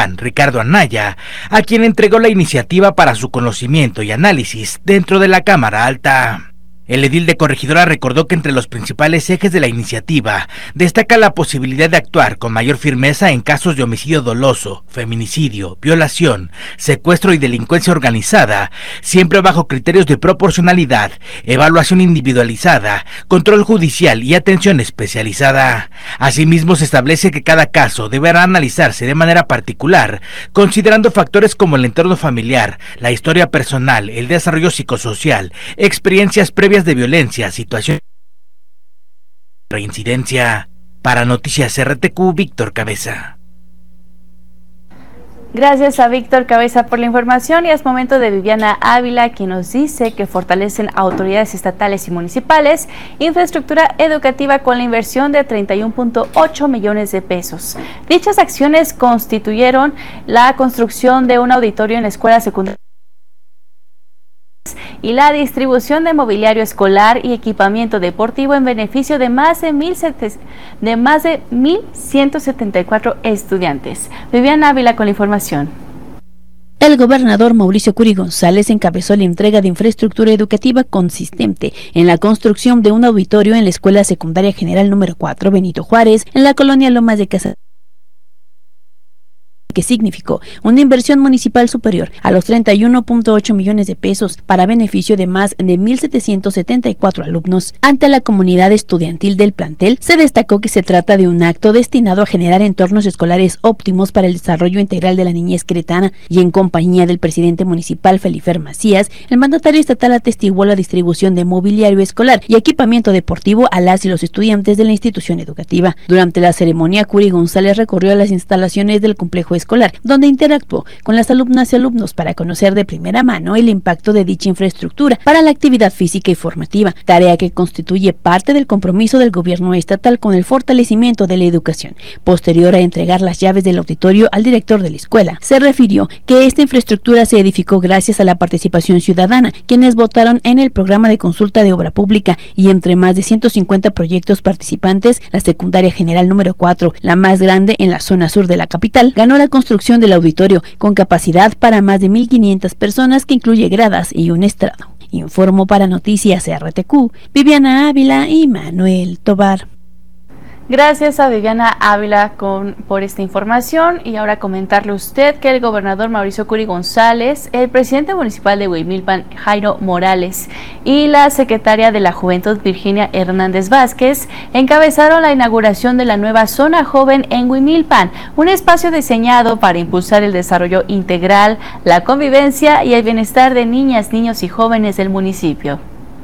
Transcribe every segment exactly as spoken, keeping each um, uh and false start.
Huimilpan, Ricardo Anaya, a quien entregó la iniciativa para su conocimiento y análisis dentro de la Cámara Alta. El edil de Corregidora recordó que entre los principales ejes de la iniciativa destaca la posibilidad de actuar con mayor firmeza en casos de homicidio doloso, feminicidio, violación, secuestro y delincuencia organizada, siempre bajo criterios de proporcionalidad, evaluación individualizada, control judicial y atención especializada. Asimismo, se establece que cada caso deberá analizarse de manera particular, considerando factores como el entorno familiar, la historia personal, el desarrollo psicosocial, experiencias previas de violencia, situación de reincidencia. Para Noticias R T Q, Víctor Cabeza. Gracias a Víctor Cabeza por la información, y es momento de Viviana Ávila, quien nos dice que fortalecen autoridades estatales y municipales infraestructura educativa con la inversión de treinta y uno punto ocho millones de pesos. Dichas acciones constituyeron la construcción de un auditorio en la escuela secundaria y la distribución de mobiliario escolar y equipamiento deportivo en beneficio de más de mil de más de mil ciento setenta y cuatro estudiantes. Viviana Ávila con la información. El gobernador Mauricio Curi González encabezó la entrega de infraestructura educativa consistente en la construcción de un auditorio en la Escuela Secundaria General número cuatro Benito Juárez, en la colonia Lomas de Casa, que significó una inversión municipal superior a los treinta y uno punto ocho millones de pesos para beneficio de más de mil setecientos setenta y cuatro alumnos. Ante la comunidad estudiantil del plantel, se destacó que se trata de un acto destinado a generar entornos escolares óptimos para el desarrollo integral de la niñez queretana, y en compañía del presidente municipal Felifer Macías, el mandatario estatal atestiguó la distribución de mobiliario escolar y equipamiento deportivo a las y los estudiantes de la institución educativa. Durante la ceremonia, Curi González recorrió las instalaciones del complejo escolar escolar, donde interactuó con las alumnas y alumnos para conocer de primera mano el impacto de dicha infraestructura para la actividad física y formativa, tarea que constituye parte del compromiso del gobierno estatal con el fortalecimiento de la educación. Posterior a entregar las llaves del auditorio al director de la escuela, se refirió que esta infraestructura se edificó gracias a la participación ciudadana, quienes votaron en el programa de consulta de obra pública, y entre más de ciento cincuenta proyectos participantes, la secundaria general número cuatro, la más grande en la zona sur de la capital, ganó la construcción del auditorio con capacidad para más de mil quinientas personas, que incluye gradas y un estrado. Informó para Noticias R T Q, Viviana Ávila y Manuel Tobar. Gracias a Viviana Ávila con, por esta información. Y ahora comentarle a usted que el gobernador Mauricio Curi González, el presidente municipal de Huimilpan, Jairo Morales, y la secretaria de la Juventud, Virginia Hernández Vázquez, encabezaron la inauguración de la nueva Zona Joven en Huimilpan, un espacio diseñado para impulsar el desarrollo integral, la convivencia y el bienestar de niñas, niños y jóvenes del municipio.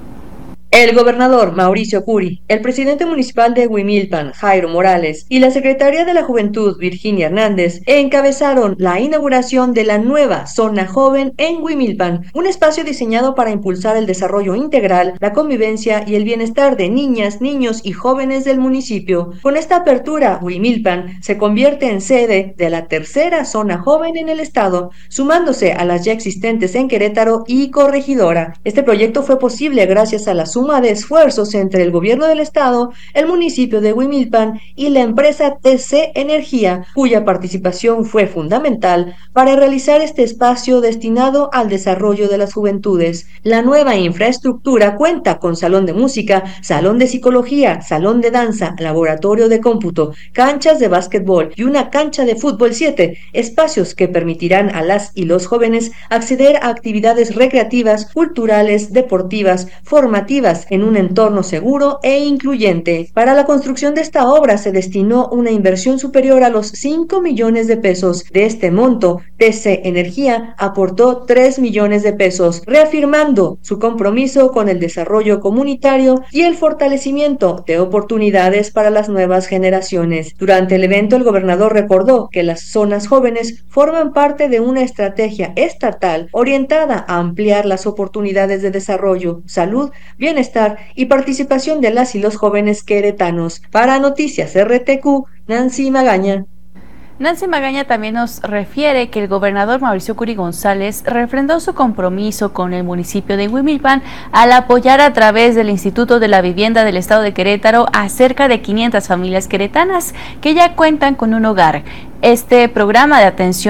El gobernador Mauricio Curi, el presidente municipal de Huimilpan, Jairo Morales, y la secretaria de la Juventud, Virginia Hernández, encabezaron la inauguración de la nueva Zona Joven en Huimilpan, un espacio diseñado para impulsar el desarrollo integral, la convivencia y el bienestar de niñas, niños y jóvenes del municipio. Con esta apertura, Huimilpan se convierte en sede de la tercera Zona Joven en el estado, sumándose a las ya existentes en Querétaro y Corregidora. Este proyecto fue posible gracias a la suma de esfuerzos entre el gobierno del estado, el municipio de Huimilpan y la empresa T C Energía, cuya participación fue fundamental para realizar este espacio destinado al desarrollo de las juventudes. La nueva infraestructura cuenta con salón de música, salón de psicología, salón de danza, laboratorio de cómputo, canchas de básquetbol y una cancha de fútbol siete, espacios que permitirán a las y los jóvenes acceder a actividades recreativas, culturales, deportivas, formativas, en un entorno seguro e incluyente. Para la construcción de esta obra se destinó una inversión superior a los cinco millones de pesos. De este monto, T C Energía aportó tres millones de pesos, reafirmando su compromiso con el desarrollo comunitario y el fortalecimiento de oportunidades para las nuevas generaciones. Durante el evento, el gobernador recordó que las zonas jóvenes forman parte de una estrategia estatal orientada a ampliar las oportunidades de desarrollo, salud, bienestar y participación de las y los jóvenes queretanos. Para Noticias R T Q, Nancy Magaña. Nancy Magaña también nos refiere que el gobernador Mauricio Curi González refrendó su compromiso con el municipio de Huimilpan al apoyar a través del Instituto de la Vivienda del Estado de Querétaro a cerca de quinientas familias queretanas que ya cuentan con un hogar. Este programa de atención